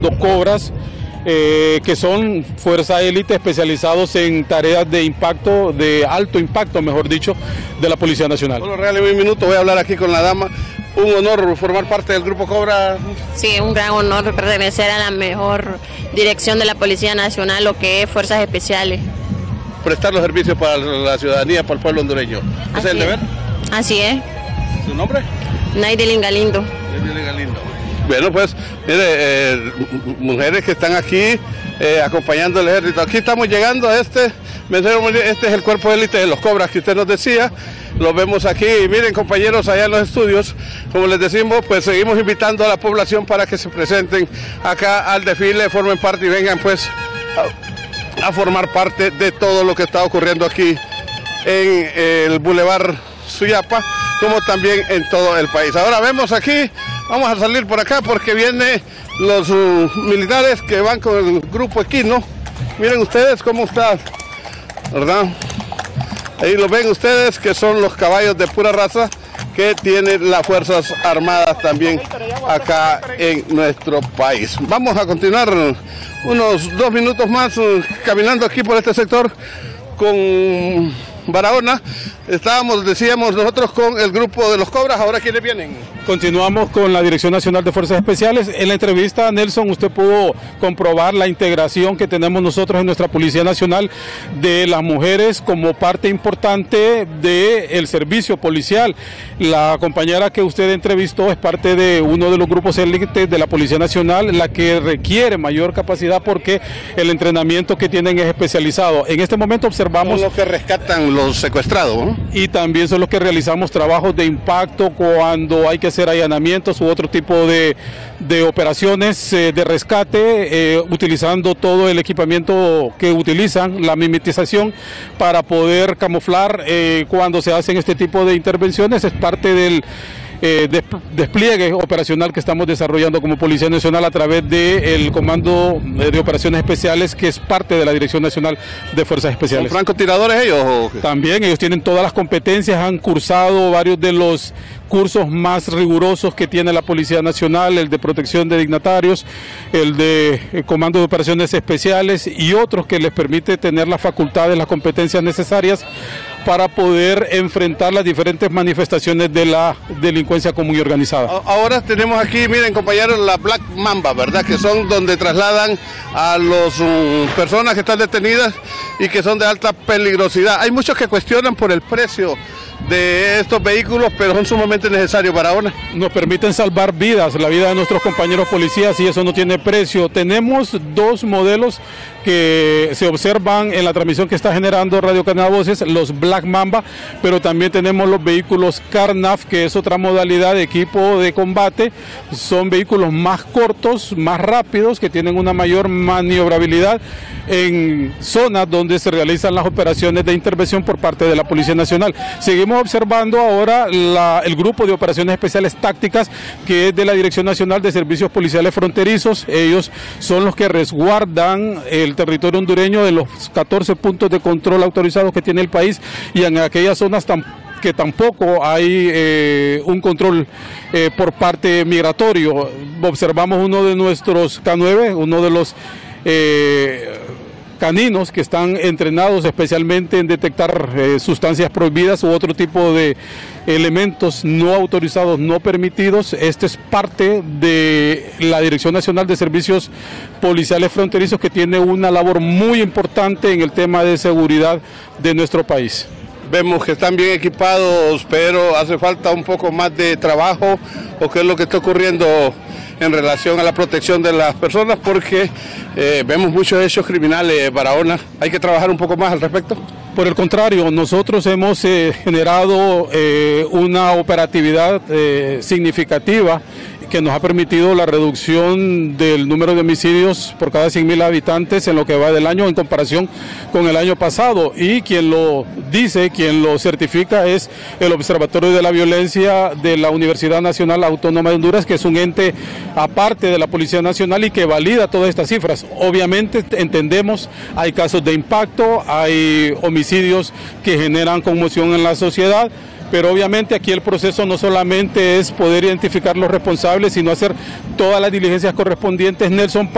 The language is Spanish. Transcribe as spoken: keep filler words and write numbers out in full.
Dos cobras eh, que son fuerza élite especializados en tareas de impacto, de alto impacto, mejor dicho, de la Policía Nacional. Bueno, regáleme un minuto, voy a hablar aquí con la dama. Un honor formar parte del Grupo Cobra. Sí, un gran honor pertenecer a la mejor dirección de la Policía Nacional, lo que es Fuerzas Especiales. Prestar los servicios para la ciudadanía, para el pueblo hondureño. ¿Ese Así es el deber? Es. Así es. ¿Su nombre? Naidelin Galindo. Naidelin Galindo. Bueno, pues, mire, eh, mujeres que están aquí eh, acompañando al ejército. Aquí estamos llegando a este, este es el cuerpo de élite de los Cobras que usted nos decía. Lo vemos aquí y miren, compañeros, allá en los estudios, como les decimos, pues seguimos invitando a la población para que se presenten acá al desfile, formen parte y vengan pues a, a formar parte de todo lo que está ocurriendo aquí en el Boulevard Suyapa, como también en todo el país. Ahora vemos aquí, vamos a salir por acá porque vienen los uh, militares que van con el grupo Equino. Miren ustedes cómo está, ¿verdad? Ahí lo ven ustedes, que son los caballos de pura raza que tienen las Fuerzas Armadas también acá en nuestro país. Vamos a continuar unos dos minutos más uh, caminando aquí por este sector con Barahona. Estábamos, decíamos nosotros, con el grupo de los Cobras. Ahora, ¿quiénes vienen? Continuamos con la Dirección Nacional de Fuerzas Especiales. En la entrevista, Nelson, usted pudo comprobar la integración que tenemos nosotros en nuestra Policía Nacional de las mujeres como parte importante del servicio policial. La compañera que usted entrevistó es parte de uno de los grupos élites de la Policía Nacional, la que requiere mayor capacidad porque el entrenamiento que tienen es especializado. En este momento observamos... Son los que rescatan los secuestrados, ¿no? Y también son los que realizamos trabajos de impacto cuando hay que hacer allanamientos u otro tipo de, de operaciones eh, de rescate, eh, utilizando todo el equipamiento que utilizan, la mimetización, para poder camuflar eh, cuando se hacen este tipo de intervenciones. Es parte del Eh, despliegue operacional que estamos desarrollando como Policía Nacional a través del Comando de Operaciones Especiales, que es parte de la Dirección Nacional de Fuerzas Especiales. ¿Son francotiradores ellos? ¿O qué? También ellos tienen todas las competencias, han cursado varios de los cursos más rigurosos que tiene la Policía Nacional, el de protección de dignatarios, el de el Comando de Operaciones Especiales y otros que les permite tener las facultades, las competencias necesarias para poder enfrentar las diferentes manifestaciones de la delincuencia común y organizada. Ahora tenemos aquí, miren compañeros, la Black Mamba, ¿verdad? Que son donde trasladan a las um, personas que están detenidas y que son de alta peligrosidad. Hay muchos que cuestionan por el precio de estos vehículos, pero son sumamente necesarios para ahora. Nos permiten salvar vidas, la vida de nuestros compañeros policías, y eso no tiene precio. Tenemos dos modelos que se observan en la transmisión que está generando Radio Canadá Voces, los Black Mamba, pero también tenemos los vehículos Carnaf, que es otra modalidad de equipo de combate. Son vehículos más cortos, más rápidos, que tienen una mayor maniobrabilidad en zonas donde se realizan las operaciones de intervención por parte de la Policía Nacional. Seguimos observando ahora la, el grupo de operaciones especiales tácticas, que es de la Dirección Nacional de Servicios Policiales Fronterizos. Ellos son los que resguardan el territorio hondureño de los catorce puntos de control autorizados que tiene el país, y en aquellas zonas tampoco que tampoco hay eh, un control eh, por parte migratorio. Observamos uno de nuestros K nueve, uno de los eh, caninos que están entrenados especialmente en detectar eh, sustancias prohibidas u otro tipo de elementos no autorizados, no permitidos. Este es parte de la Dirección Nacional de Servicios Policiales Fronterizos, que tiene una labor muy importante en el tema de seguridad de nuestro país. Vemos que están bien equipados, pero hace falta un poco más de trabajo, o qué es lo que está ocurriendo en relación a la protección de las personas, porque eh, vemos muchos hechos criminales, Barahona. ¿Hay que trabajar un poco más al respecto? Por el contrario, nosotros hemos eh, generado eh, una operatividad eh, significativa que nos ha permitido la reducción del número de homicidios por cada cien mil habitantes en lo que va del año en comparación con el año pasado, y quien lo dice, quien lo certifica, es el Observatorio de la Violencia de la Universidad Nacional Autónoma de Honduras, que es un ente aparte de la Policía Nacional y que valida todas estas cifras. Obviamente entendemos, hay casos de impacto, hay homicidios que generan conmoción en la sociedad, pero obviamente aquí el proceso no solamente es poder identificar los responsables, sino hacer todas las diligencias correspondientes, Nelson,